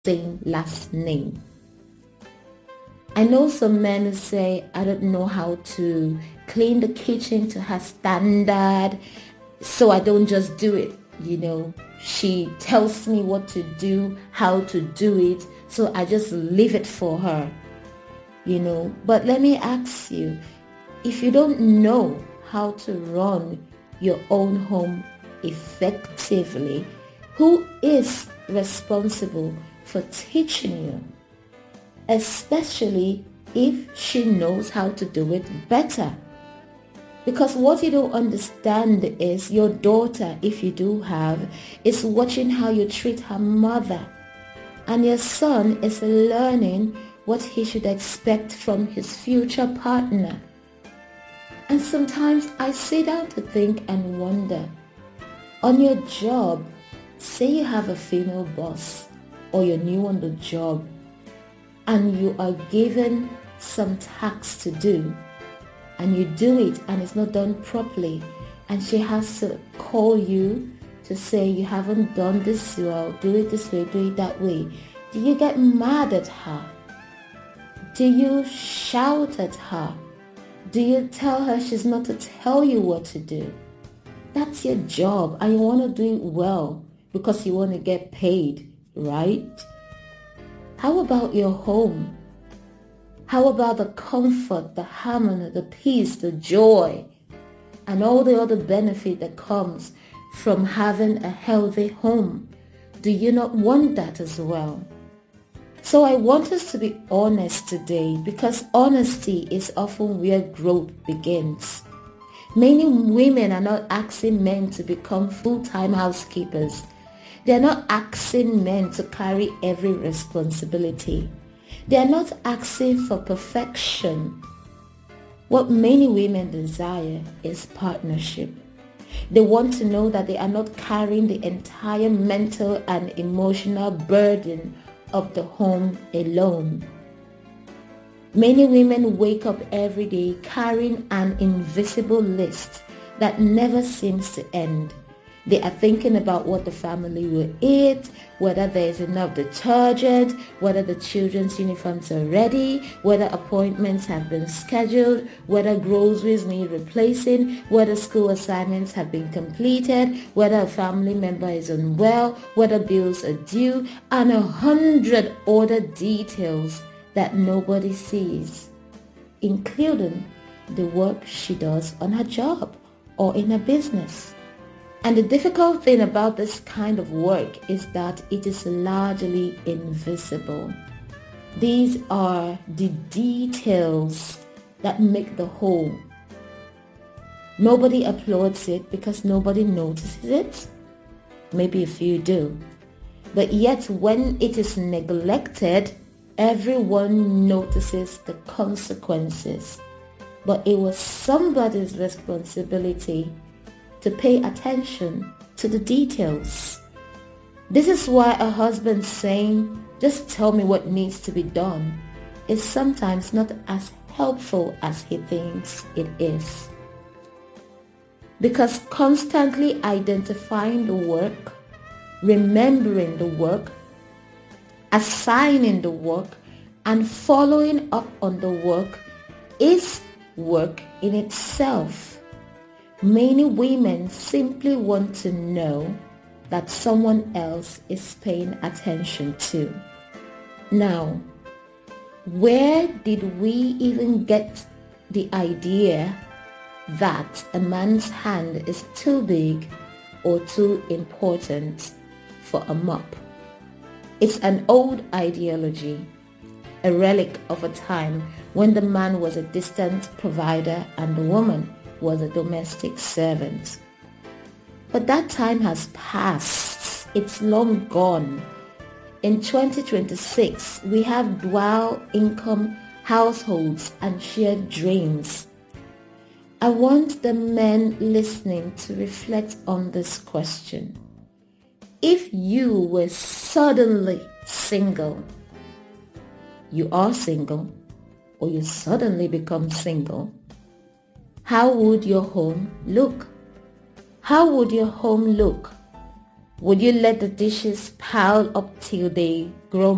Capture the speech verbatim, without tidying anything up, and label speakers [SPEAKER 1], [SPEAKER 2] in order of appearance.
[SPEAKER 1] same last name. I know some men who say, I don't know how to clean the kitchen to her standard, so I don't just do it. You know, she tells me what to do, how to do it, so I just leave it for her. You know, but let me ask you, if you don't know how to run your own home effectively, who is responsible for teaching you? Especially if she knows how to do it better. Because what you don't understand is your daughter, if you do have, is watching how you treat her mother. And your son is learning what he should expect from his future partner. And sometimes I sit down to think and wonder, on your job, say you have a female boss or you're new on the job, and you are given some tasks to do, and you do it and it's not done properly, and she has to call you to say you haven't done this well, do it this way, do it that way. Do you get mad at her? Do you shout at her? Do you tell her she's not to tell you what to do? That's your job, and you want to do it well because you want to get paid, right? How about your home? How about the comfort, the harmony, the peace, the joy, and all the other benefit that comes from having a healthy home? Do you not want that as well? So I want us to be honest today, because honesty is often where growth begins. Many women are not asking men to become full-time housekeepers. They are not asking men to carry every responsibility. They are not asking for perfection. What many women desire is partnership. They want to know that they are not carrying the entire mental and emotional burden of the home alone. Many women wake up every day carrying an invisible list that never seems to end. They are thinking about what the family will eat, whether there is enough detergent, whether the children's uniforms are ready, whether appointments have been scheduled, whether groceries need replacing, whether school assignments have been completed, whether a family member is unwell, whether bills are due, and a hundred other details that nobody sees, including the work she does on her job or in her business. And the difficult thing about this kind of work is that it is largely invisible. These are the details that make the whole. Nobody applauds it because nobody notices it. Maybe a few do. But yet when it is neglected, everyone notices the consequences. But it was somebody's responsibility to pay attention to the details. This is why a husband saying, just tell me what needs to be done, is sometimes not as helpful as he thinks it is. Because constantly identifying the work, remembering the work, assigning the work, and following up on the work is work in itself. Many women simply want to know that someone else is paying attention to. Now, where did we even get the idea that a man's hand is too big or too important for a mop? It's an old ideology, a relic of a time when the man was a distant provider and the woman was a domestic servant. But that time has passed. It's long gone. In twenty twenty-six, we have dual income households and shared dreams. I want the men listening to reflect on this question. If you were suddenly single, you are single, or you suddenly become single, how would your home look? How would your home look? Would you let the dishes pile up till they grow